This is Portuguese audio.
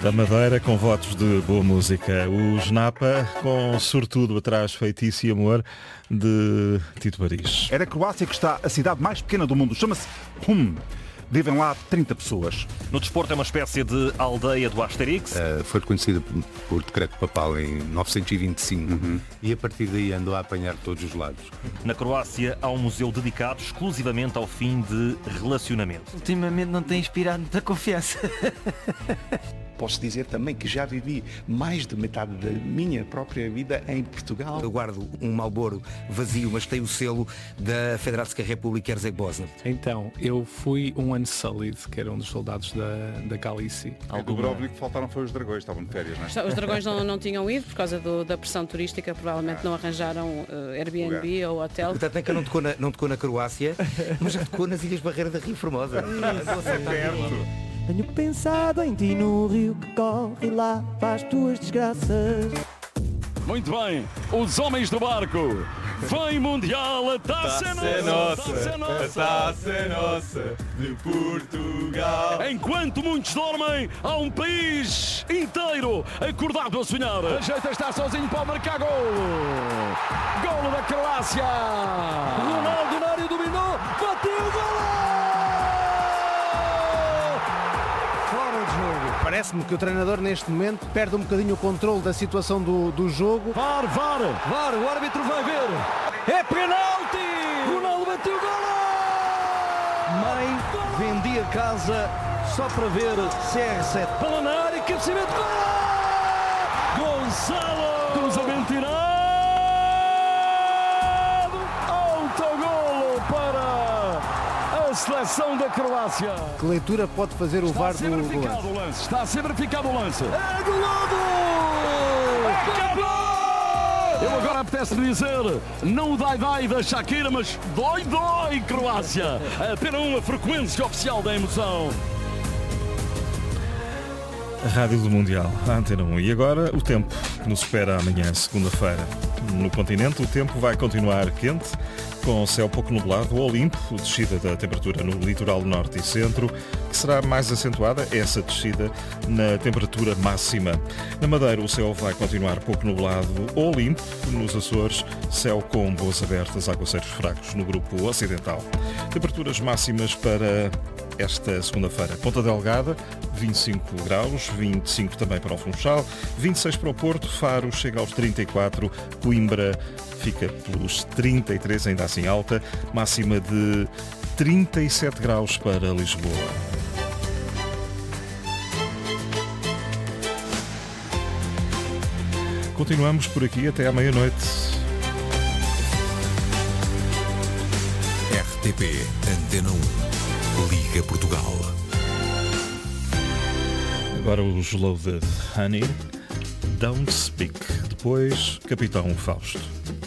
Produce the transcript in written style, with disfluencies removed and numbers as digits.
Da Madeira, com votos de boa música. Os Napa, com Sortudo atrás, Feitiço e Amor, de Tito Paris. Era a Croácia que está a cidade mais pequena do mundo. Chama-se Hum. Vivem lá 30 pessoas. No desporto é uma espécie de aldeia do Asterix. Foi reconhecida por decreto papal em 925 e a partir daí andou a apanhar todos os lados. Na Croácia há um museu dedicado exclusivamente ao fim de relacionamento. Ultimamente não tem inspirado muita confiança. Posso dizer também que já vivi mais de metade da minha própria vida em Portugal. Eu guardo um Marlboro vazio, mas tem o selo da Federação República Herzeg-Bósnia. Então, eu fui um Unsullied, que era um dos soldados da Galícia. Em Dubrovnik faltaram foi os dragões, estavam de férias, não é? Os dragões não tinham ido por causa da pressão turística, provavelmente não arranjaram Airbnb ou hotel. O Tatanka não tocou na Croácia, mas já tocou nas Ilhas Barreiras da Rio Formosa. Tenho pensado em ti no rio que corre lá para as tuas desgraças. Muito bem, os homens do barco. Vem Mundial, a taça é nossa, taça é nossa, de Portugal. Enquanto muitos dormem, há um país inteiro acordado a sonhar. Ajeita, está sozinho para marcar gol. Golo da Croácia. Ronaldo na área dominou, bateu, golo! Parece-me que o treinador neste momento perde um bocadinho o controle da situação do jogo. VAR, o árbitro vai ver. É penalti! Ronaldo bateu o golo! Mãe vendia casa só para ver CR7. Bola na área, cabeceamento, golo! Gonçalo! Cruzamento tirado! Autogolo para a seleção da Croácia. Que leitura pode fazer o VAR do lance? Está a ser verificado o lance. É anulado! Acabou! Eu agora apetece-me dizer, não o dai da Shakira, mas dói, Croácia. Apenas uma frequência oficial da emoção. A Rádio do Mundial, a Antena 1. E agora o tempo que nos espera amanhã, segunda-feira. No continente o tempo vai continuar quente, com céu pouco nublado ou limpo, descida da temperatura no litoral norte e centro, que será mais acentuada essa descida na temperatura máxima. Na Madeira o céu vai continuar pouco nublado ou limpo, nos Açores céu com boas abertas, aguaceiros fracos no grupo ocidental. Temperaturas máximas para esta segunda-feira. Ponta Delgada, 25 graus, 25 também para o Funchal, 26 para o Porto, Faro chega aos 34, Coimbra fica pelos 33, ainda assim alta, máxima de 37 graus para Lisboa. Continuamos por aqui até à meia-noite. RTP Antena 1, Liga Portugal. Agora os Loaded Honey, Don't Speak. Depois, Capitão Fausto.